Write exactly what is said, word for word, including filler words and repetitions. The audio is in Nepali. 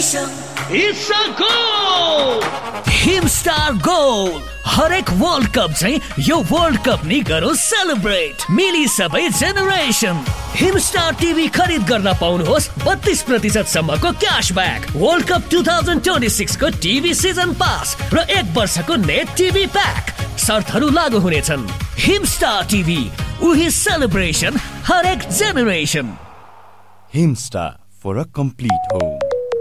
It's a goal! Himstar goal हरेक वर्ल्ड कप चाहिँ यो वर्ल्ड कप नि गरौँ सेलिब्रेट मिली सबै जेनेरेसन हिमस्टार टिभी खरिद गर्न पाउनुहोस् बत्तीस प्रतिशत सम्मको cashback world cup two thousand twenty six को टिभी सिजन पास र एक वर्षको नेट टिभी प्याक शर्तहरू लागू हुनेछन् हिमस्टार टिभी उही सेलिब्रेसन हरेक generation Himstar for a complete home.